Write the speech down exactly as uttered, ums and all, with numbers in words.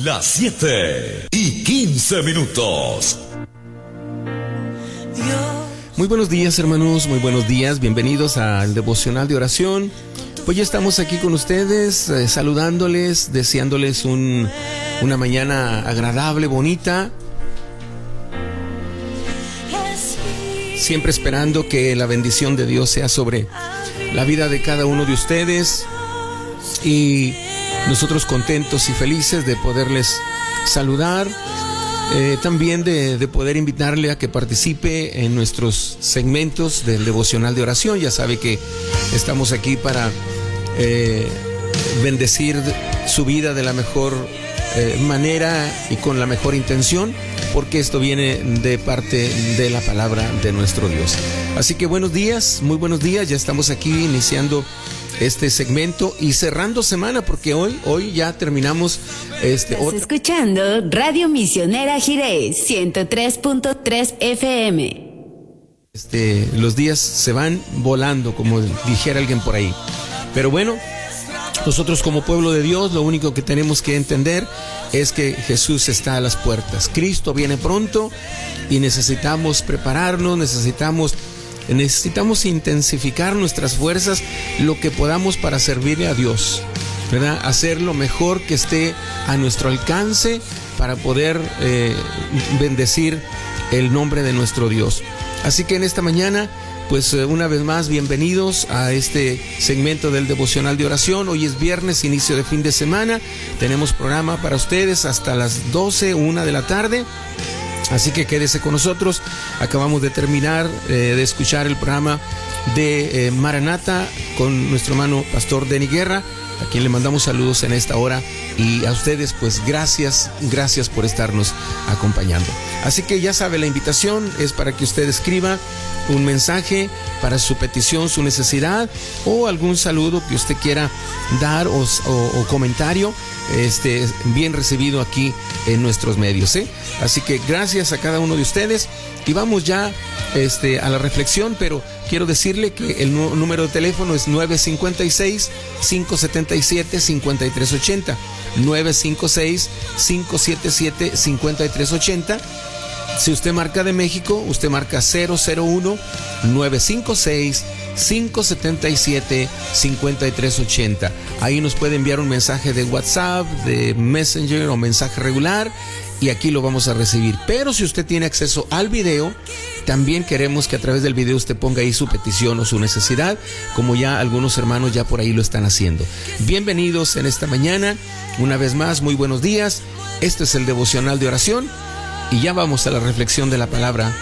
Las siete y quince minutos. Muy buenos días, hermanos, muy buenos días. Bienvenidos al devocional de oración. Pues ya estamos aquí con ustedes, eh, saludándoles, deseándoles un, una mañana agradable, bonita. Siempre esperando que la bendición de Dios sea sobre la vida de cada uno de ustedes. Y nosotros contentos y felices de poderles saludar. Eh, también de, de poder invitarle a que participe en nuestros segmentos del devocional de oración. Ya sabe que estamos aquí para eh, bendecir su vida de la mejor eh, manera y con la mejor intención, porque esto viene de parte de la palabra de nuestro Dios. Así que buenos días, muy buenos días. Ya estamos aquí iniciando este segmento y cerrando semana, porque hoy, hoy ya terminamos este. Estás otra... escuchando Radio Misionera Jiré ciento tres punto tres F M. Este, los días se van volando, como dijera alguien por ahí. Pero bueno, nosotros como pueblo de Dios, lo único que tenemos que entender es que Jesús está a las puertas. Cristo viene pronto y necesitamos prepararnos, necesitamos Necesitamos intensificar nuestras fuerzas lo que podamos para servirle a Dios, ¿verdad? Hacer lo mejor que esté a nuestro alcance para poder eh, bendecir el nombre de nuestro Dios. Así que en esta mañana, pues eh, una vez más, bienvenidos a este segmento del devocional de oración. Hoy es viernes, inicio de fin de semana. Tenemos programa para ustedes hasta las doce, una de la tarde. Así que quédese con nosotros. Acabamos de terminar eh, de escuchar el programa de eh, Maranata con nuestro hermano Pastor Denny Guerra, a quien le mandamos saludos en esta hora. Y a ustedes, pues gracias, gracias por estarnos acompañando. Así que ya sabe, la invitación es para que usted escriba un mensaje para su petición, su necesidad o algún saludo que usted quiera dar o, o, o comentario este, bien recibido aquí en nuestros medios, ¿eh? Así que gracias a cada uno de ustedes y vamos ya este, a la reflexión, pero quiero decirle que el nu- número de teléfono es nueve cinco seis, cinco siete siete, cinco tres ocho cero, nueve cinco seis, cinco siete siete, cinco tres ocho cero. Si usted marca de México, usted marca cero cero uno, nueve cinco seis, cinco siete siete, cinco tres ocho cero. Ahí nos puede enviar un mensaje de WhatsApp, de Messenger o mensaje regular y aquí lo vamos a recibir. Pero si usted tiene acceso al video, también queremos que a través del video usted ponga ahí su petición o su necesidad, como ya algunos hermanos ya por ahí lo están haciendo. Bienvenidos en esta mañana. Una vez más, muy buenos días. Este es el devocional de oración. Y ya vamos a la reflexión de la palabra